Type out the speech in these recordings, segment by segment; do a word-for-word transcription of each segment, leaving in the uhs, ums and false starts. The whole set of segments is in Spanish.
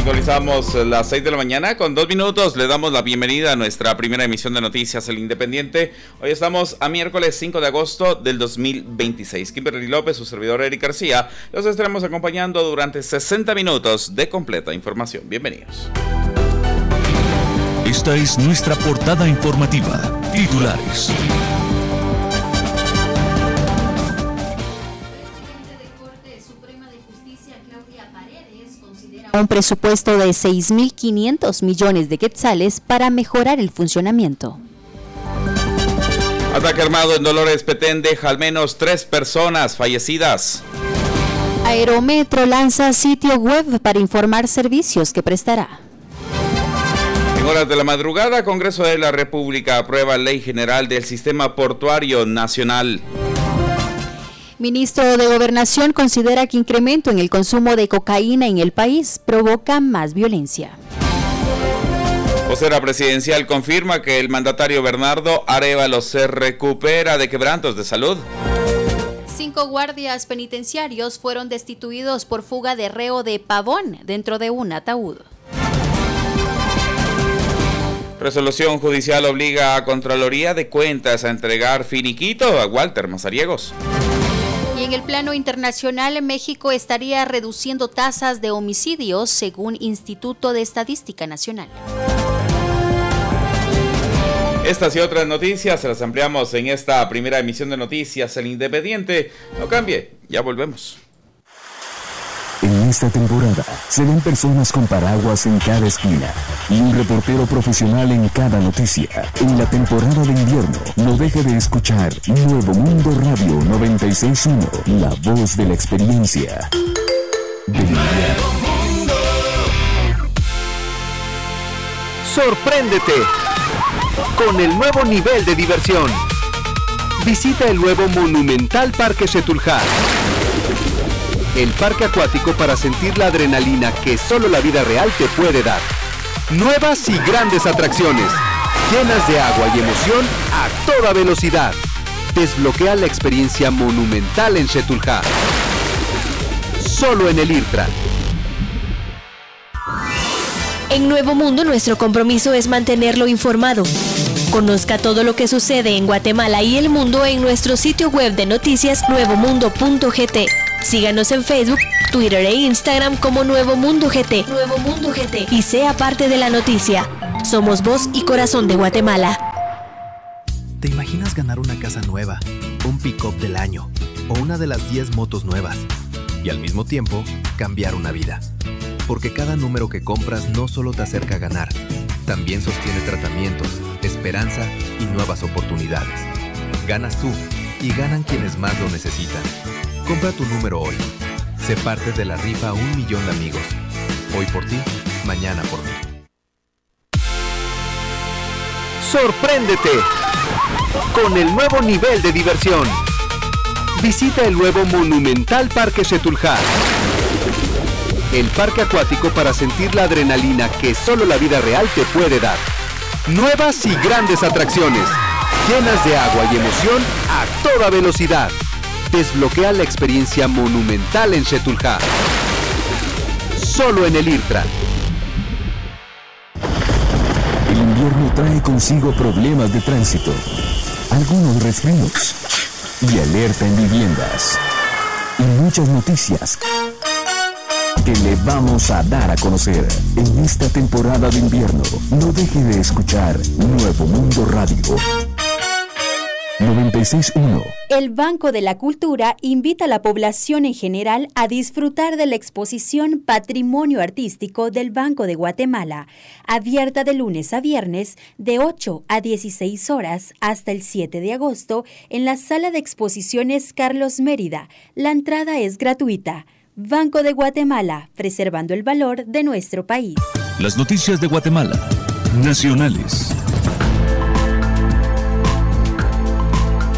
Puntualizamos las seis de la mañana con dos minutos. Le damos la bienvenida a nuestra primera emisión de Noticias El Independiente. Hoy estamos a miércoles cinco de agosto del dos mil veintiséis. Kimberly López, su servidor Eric García, los estaremos acompañando durante sesenta minutos de completa información. Bienvenidos. Esta es nuestra portada informativa. Titulares. Un presupuesto de seis mil quinientos millones de quetzales para mejorar el funcionamiento. Ataque armado en Dolores Petén deja al menos tres personas fallecidas. Aerometro lanza sitio web para informar servicios que prestará. En horas de la madrugada, Congreso de la República aprueba Ley General del Sistema Portuario Nacional. Ministro de Gobernación considera que incremento en el consumo de cocaína en el país provoca más violencia. Vocera presidencial confirma que el mandatario Bernardo Arévalo se recupera de quebrantos de salud. Cinco guardias penitenciarios fueron destituidos por fuga de reo de Pavón dentro de un ataúd. Resolución judicial obliga a Contraloría de Cuentas a entregar finiquito a Walter Mazariegos. Y en el plano internacional, México estaría reduciendo tasas de homicidios según Instituto de Estadística Nacional. Estas y otras noticias se las ampliamos en esta primera emisión de Noticias El Independiente. No cambie, ya volvemos. En esta temporada se ven personas con paraguas en cada esquina y un reportero profesional en cada noticia. En la temporada de invierno, no deje de escuchar Nuevo Mundo Radio noventa y seis punto uno, la voz de la experiencia del invierno. Sorpréndete con el nuevo nivel de diversión. Visita el nuevo Monumental Parque Xetulja, el parque acuático para sentir la adrenalina que solo la vida real te puede dar. Nuevas y grandes atracciones, llenas de agua y emoción a toda velocidad. Desbloquea la experiencia monumental en Xetulja. Solo en el IRTRA. En Nuevo Mundo, nuestro compromiso es mantenerlo informado. Conozca todo lo que sucede en Guatemala y el mundo en nuestro sitio web de noticias nuevo mundo punto g t. Síganos en Facebook, Twitter e Instagram como Nuevo Mundo G T. Nuevo Mundo G T. Y sea parte de la noticia. Somos voz y corazón de Guatemala. ¿Te imaginas ganar una casa nueva, un pick-up del año o una de las diez motos nuevas? Y al mismo tiempo, cambiar una vida. Porque cada número que compras no solo te acerca a ganar, también sostiene tratamientos, esperanza y nuevas oportunidades. Ganas tú y ganan quienes más lo necesitan. Compra tu número hoy. Sé parte de la rifa a un millón de amigos. Hoy por ti, mañana por mí. Sorpréndete con el nuevo nivel de diversión. Visita el nuevo Monumental Parque Xetulja, el parque acuático para sentir la adrenalina que solo la vida real te puede dar. Nuevas y grandes atracciones, llenas de agua y emoción a toda velocidad. Desbloquea la experiencia monumental en Xetulja. Solo en el IRTRA. El invierno trae consigo problemas de tránsito, algunos resfríos y alerta en viviendas. Y muchas noticias que le vamos a dar a conocer en esta temporada de invierno. No deje de escuchar Nuevo Mundo Radio noventa y seis punto uno. El Banco de la Cultura invita a la población en general a disfrutar de la exposición Patrimonio Artístico del Banco de Guatemala, abierta de lunes a viernes de ocho a dieciséis horas hasta el siete de agosto en la Sala de Exposiciones Carlos Mérida. La entrada es gratuita. Banco de Guatemala, preservando el valor de nuestro país. Las noticias de Guatemala, nacionales.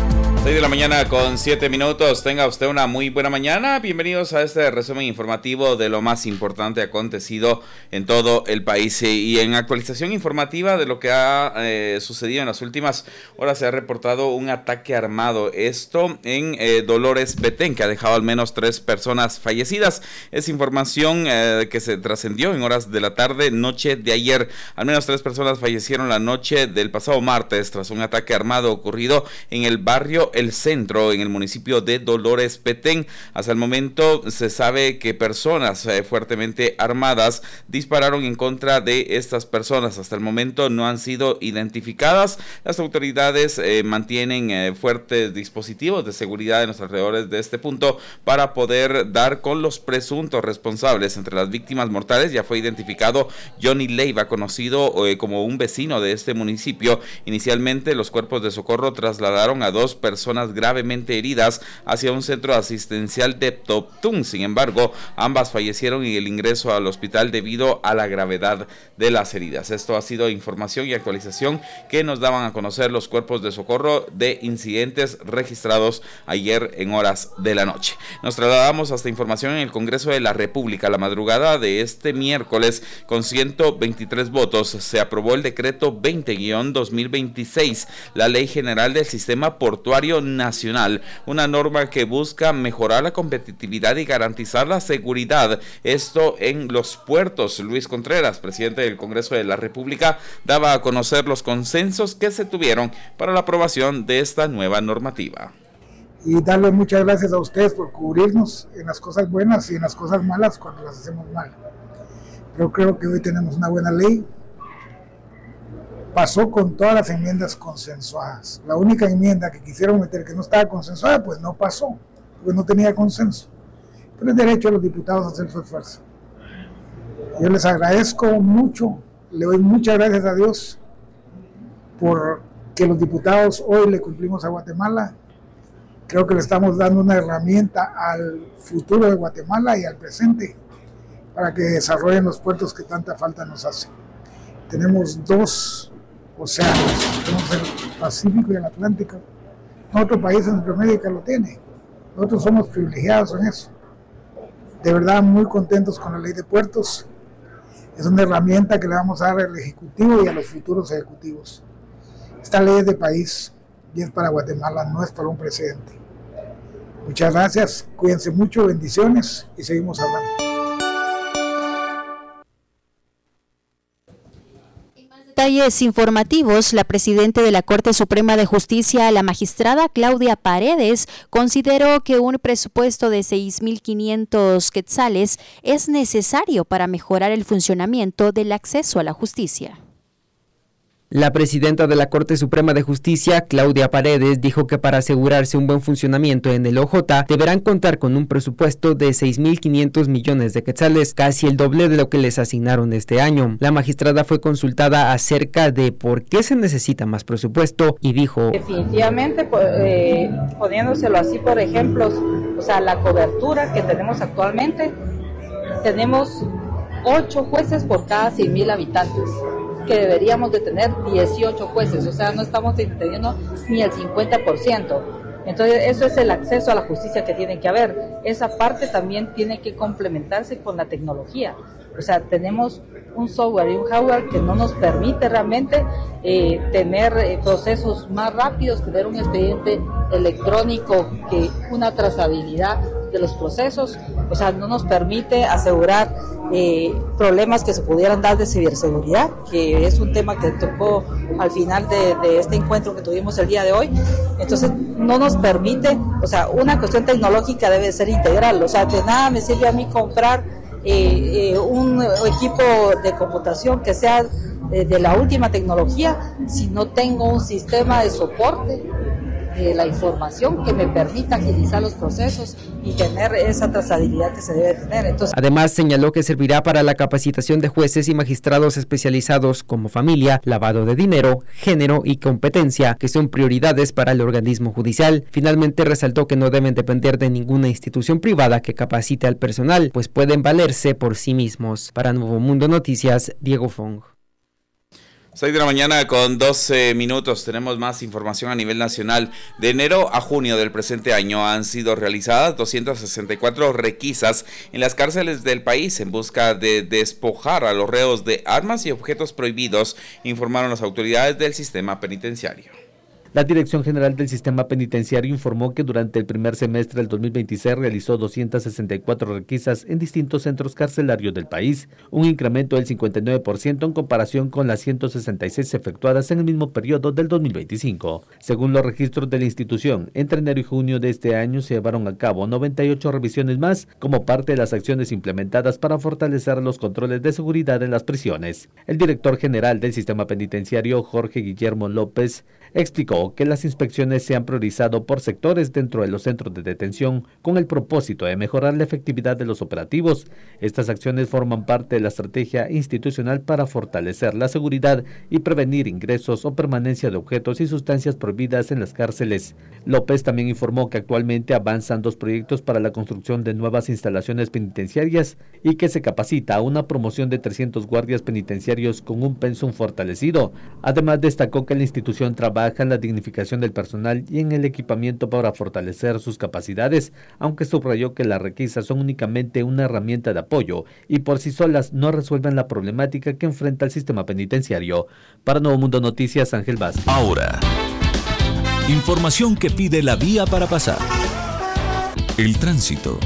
seis de la mañana con siete minutos. Tenga usted una muy buena mañana. Bienvenidos a este resumen informativo de lo más importante acontecido en todo el país. Y en actualización informativa de lo que ha eh, sucedido en las últimas horas, se ha reportado un ataque armado. Esto en eh, Dolores Petén, que ha dejado al menos tres personas fallecidas. Es información eh, que se trascendió en horas de la tarde, noche de ayer. Al menos tres personas fallecieron la noche del pasado martes tras un ataque armado ocurrido en el barrio El Centro, en el municipio de Dolores Petén. Hasta el momento se sabe que personas eh, fuertemente armadas dispararon en contra de estas personas. Hasta el momento no han sido identificadas. Las autoridades eh, mantienen eh, fuertes dispositivos de seguridad en los alrededores de este punto para poder dar con los presuntos responsables. Entre las víctimas mortales ya fue identificado Johnny Leiva, conocido eh, como un vecino de este municipio. Inicialmente los cuerpos de socorro trasladaron a dos personas gravemente heridas hacia un centro asistencial de Toptún. Sin embargo, ambas fallecieron en el ingreso al hospital debido a la gravedad de las heridas. Esto ha sido información y actualización que nos daban a conocer los cuerpos de socorro de incidentes registrados ayer en horas de la noche. Nos trasladamos hasta información en el Congreso de la República. La madrugada de este miércoles, con ciento veintitrés votos, se aprobó el decreto veinte guión dos mil veintiséis, la Ley General del Sistema Portuario Nacional, una norma que busca mejorar la competitividad y garantizar la seguridad, esto en los puertos. Luis Contreras, presidente del Congreso de la República, daba a conocer los consensos que se tuvieron para la aprobación de esta nueva normativa. Y darle muchas gracias a ustedes por cubrirnos en las cosas buenas y en las cosas malas cuando las hacemos mal. Yo creo que hoy tenemos una buena ley. Pasó con todas las enmiendas consensuadas. La única enmienda que quisieron meter que no estaba consensuada, pues no pasó, pues no tenía consenso. Pero es derecho a los diputados a hacer su esfuerzo. Yo les agradezco mucho, le doy muchas gracias a Dios por que los diputados hoy le cumplimos a Guatemala. Creo que le estamos dando una herramienta al futuro de Guatemala y al presente para que desarrollen los puertos que tanta falta nos hacen. Tenemos dos océanos, tenemos el Pacífico y el Atlántico. Otro país en Centroamérica lo tiene. Nosotros somos privilegiados en eso. De verdad, muy contentos con la ley de puertos. Es una herramienta que le vamos a dar al Ejecutivo y a los futuros ejecutivos. Esta ley es de país y es para Guatemala, no es para un presidente. Muchas gracias, cuídense mucho, bendiciones y seguimos hablando. Detalles informativos. La presidenta de la Corte Suprema de Justicia, la magistrada Claudia Paredes, consideró que un presupuesto de seis mil quinientos quetzales es necesario para mejorar el funcionamiento del acceso a la justicia. La presidenta de la Corte Suprema de Justicia, Claudia Paredes, dijo que para asegurarse un buen funcionamiento en el O J deberán contar con un presupuesto de seis mil quinientos millones de quetzales, casi el doble de lo que les asignaron este año. La magistrada fue consultada acerca de por qué se necesita más presupuesto y dijo: definitivamente, eh, poniéndoselo así por ejemplos, o sea, la cobertura que tenemos actualmente, tenemos ocho jueces por cada cien mil habitantes, que deberíamos de tener dieciocho jueces, o sea, no estamos teniendo ni el cincuenta por ciento. Entonces, eso es el acceso a la justicia que tiene que haber. Esa parte también tiene que complementarse con la tecnología. O sea, tenemos un software y un hardware que no nos permite realmente eh, tener eh, procesos más rápidos, tener un expediente electrónico, que una trazabilidad de los procesos, o sea, no nos permite asegurar eh, problemas que se pudieran dar de ciberseguridad, que es un tema que tocó al final de, de este encuentro que tuvimos el día de hoy. Entonces, no nos permite, o sea, una cuestión tecnológica debe ser integral, o sea, de nada me sirve a mí comprar eh, eh, un equipo de computación que sea de, de la última tecnología si no tengo un sistema de soporte de la información que me permita agilizar los procesos y tener esa trazabilidad que se debe tener. Entonces, además, señaló que servirá para la capacitación de jueces y magistrados especializados como familia, lavado de dinero, género y competencia, que son prioridades para el organismo judicial. Finalmente, resaltó que no deben depender de ninguna institución privada que capacite al personal, pues pueden valerse por sí mismos. Para Nuevo Mundo Noticias, Diego Fong. seis de la mañana con doce minutos. Tenemos más información a nivel nacional. De enero a junio del presente año han sido realizadas doscientas sesenta y cuatro requisas en las cárceles del país en busca de despojar a los reos de armas y objetos prohibidos, informaron las autoridades del sistema penitenciario. La Dirección General del Sistema Penitenciario informó que durante el primer semestre del dos mil veintiséis realizó doscientas sesenta y cuatro requisas en distintos centros carcelarios del país, un incremento del cincuenta y nueve por ciento en comparación con las ciento sesenta y seis efectuadas en el mismo periodo del dos mil veinticinco. Según los registros de la institución, entre enero y junio de este año se llevaron a cabo noventa y ocho revisiones más como parte de las acciones implementadas para fortalecer los controles de seguridad en las prisiones. El director general del Sistema Penitenciario, Jorge Guillermo López, explicó que las inspecciones se han priorizado por sectores dentro de los centros de detención con el propósito de mejorar la efectividad de los operativos. Estas acciones forman parte de la estrategia institucional para fortalecer la seguridad y prevenir ingresos o permanencia de objetos y sustancias prohibidas en las cárceles. López también informó que actualmente avanzan dos proyectos para la construcción de nuevas instalaciones penitenciarias y que se capacita a una promoción de trescientos guardias penitenciarios con un pensum fortalecido. Además, destacó que la institución trabaja en la dignificación del personal y en el equipamiento para fortalecer sus capacidades, aunque subrayó que las requisas son únicamente una herramienta de apoyo y por sí solas no resuelven la problemática que enfrenta el sistema penitenciario. Para Nuevo Mundo Noticias, Ángel Vázquez. Ahora, información que pide la vía para pasar. El tránsito.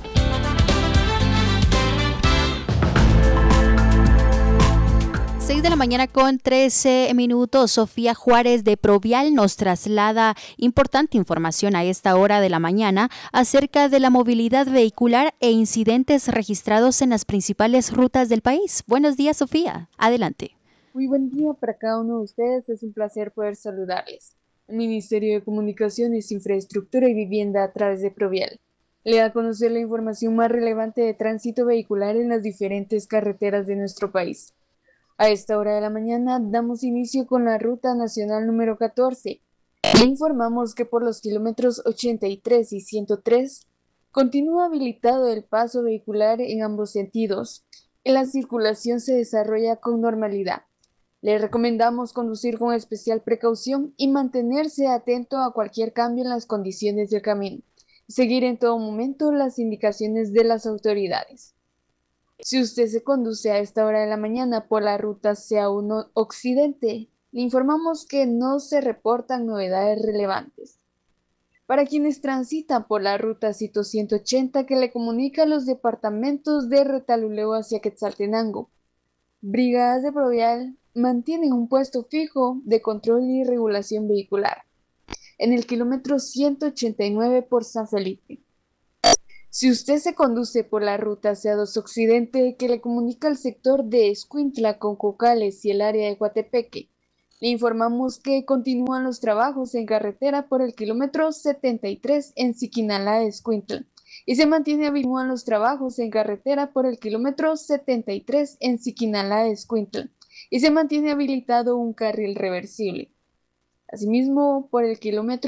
seis de la mañana con trece minutos. Sofía Juárez de Provial nos traslada importante información a esta hora de la mañana acerca de la movilidad vehicular e incidentes registrados en las principales rutas del país. Buenos días, Sofía. Adelante. Muy buen día para cada uno de ustedes. Es un placer poder saludarles. El Ministerio de Comunicaciones, Infraestructura y Vivienda a través de Provial le da a conocer la información más relevante de tránsito vehicular en las diferentes carreteras de nuestro país. A esta hora de la mañana damos inicio con la Ruta Nacional número catorce. Le informamos que por los kilómetros ochenta y tres y ciento tres continúa habilitado el paso vehicular en ambos sentidos y la circulación se desarrolla con normalidad. Le recomendamos conducir con especial precaución y mantenerse atento a cualquier cambio en las condiciones del camino y seguir en todo momento las indicaciones de las autoridades. Si usted se conduce a esta hora de la mañana por la ruta C A uno Occidente, le informamos que no se reportan novedades relevantes. Para quienes transitan por la ruta Cito ciento ochenta que le comunica a los departamentos de Retaluleu hacia Quetzaltenango, brigadas de Provial mantienen un puesto fijo de control y regulación vehicular en el kilómetro ciento ochenta y nueve por San Felipe. Si usted se conduce por la ruta C A dos Occidente que le comunica al sector de Escuintla con Cocales y el área de Coatepeque, le informamos que continúan los trabajos en carretera por el kilómetro setenta y tres en Siquinalá de Escuintla y se mantiene habilitados los trabajos en carretera por el kilómetro setenta y tres en Siquinalá de Escuintla y se mantiene habilitado un carril reversible. Asimismo, por el kilómetro